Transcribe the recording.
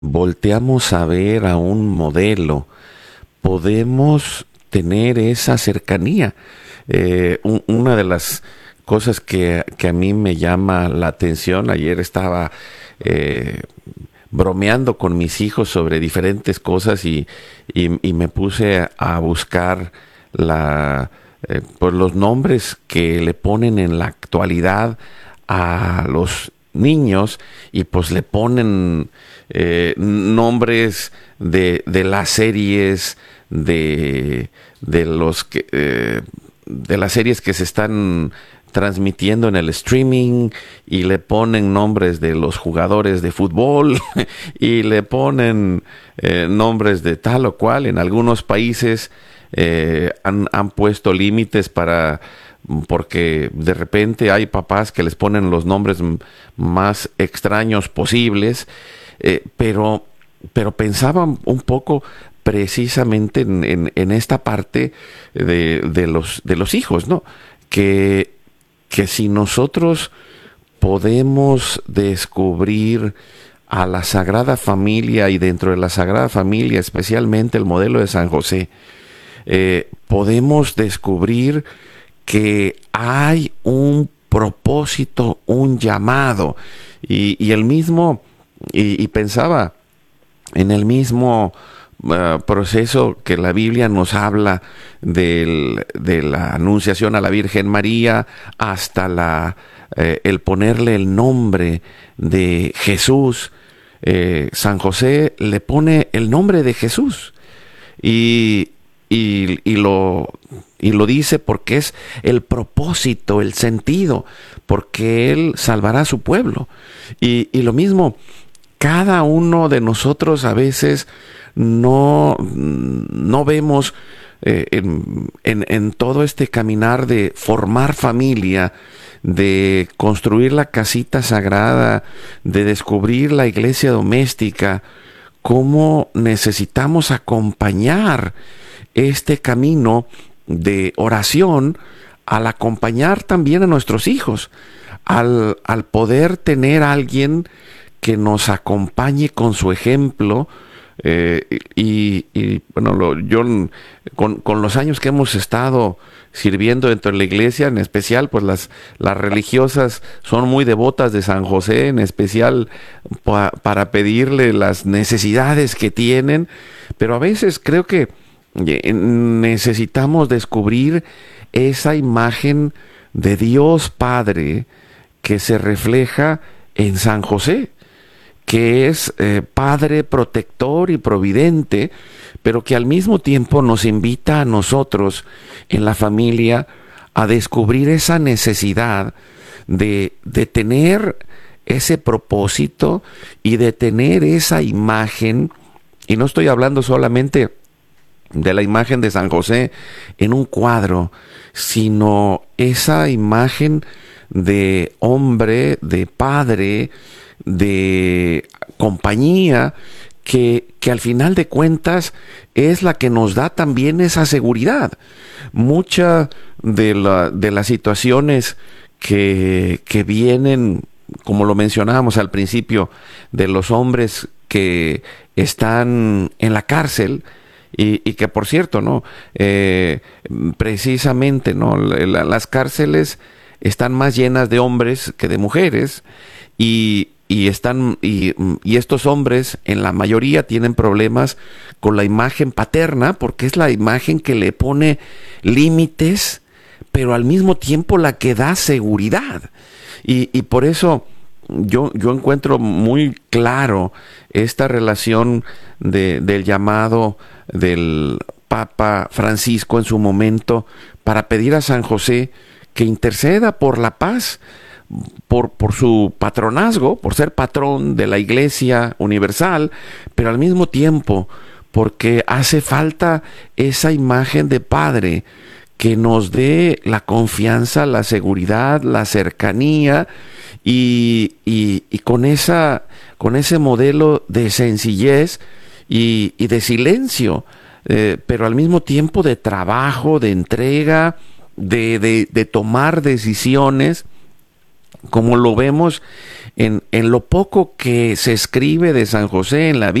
volteamos a ver a un modelo, podemos tener esa cercanía. Una de las cosas que a mí me llama la atención, ayer estaba eh, bromeando con mis hijos sobre diferentes cosas y me puse a buscar pues los nombres que le ponen en la actualidad a los niños y pues le ponen nombres de las series de los que de las series que se están transmitiendo en el streaming y le ponen nombres de los jugadores de fútbol y le ponen nombres de tal o cual. En algunos países han puesto límites porque de repente hay papás que les ponen los nombres más extraños posibles, pero pensaba un poco precisamente en esta parte de los hijos, ¿no? Que si nosotros podemos descubrir a la Sagrada Familia y dentro de la Sagrada Familia, especialmente el modelo de San José, podemos descubrir que hay un propósito, un llamado, y el mismo, y pensaba en el mismo proceso que la Biblia nos habla de la anunciación a la Virgen María hasta el ponerle el nombre de Jesús. San José le pone el nombre de Jesús y, y lo dice porque es el propósito, el sentido, porque Él salvará a su pueblo. Y lo mismo, cada uno de nosotros a veces no vemos en todo este caminar de formar familia, de construir la casita sagrada, de descubrir la iglesia doméstica, cómo necesitamos acompañar este camino de oración al acompañar también a nuestros hijos, al poder tener a alguien que nos acompañe con su ejemplo. Bueno, yo con los años que hemos estado sirviendo dentro de la iglesia, en especial, pues las religiosas son muy devotas de San José, en especial para pedirle las necesidades que tienen, pero a veces creo que necesitamos descubrir esa imagen de Dios Padre que se refleja en San José, que es Padre protector y providente, pero que al mismo tiempo nos invita a nosotros en la familia a descubrir esa necesidad de tener ese propósito y de tener esa imagen. Y no estoy hablando solamente de la imagen de San José en un cuadro, sino esa imagen de hombre, de padre, de compañía, que al final de cuentas es la que nos da también esa seguridad. Muchas de las situaciones que vienen, como lo mencionábamos al principio, de los hombres que están en la cárcel, y que por cierto, ¿no? Precisamente, ¿no? Las cárceles están más llenas de hombres que de mujeres, y estos hombres en la mayoría tienen problemas con la imagen paterna, porque es la imagen que le pone límites, pero al mismo tiempo la que da seguridad. Y por eso yo encuentro muy claro esta relación del llamado del Papa Francisco en su momento para pedir a San José que interceda por la paz, por su patronazgo, por ser patrón de la Iglesia Universal, pero al mismo tiempo porque hace falta esa imagen de padre que nos dé la confianza, la seguridad, la cercanía y con ese modelo de sencillez y de silencio, pero al mismo tiempo de trabajo, de entrega, de tomar decisiones como lo vemos en lo poco que se escribe de San José en la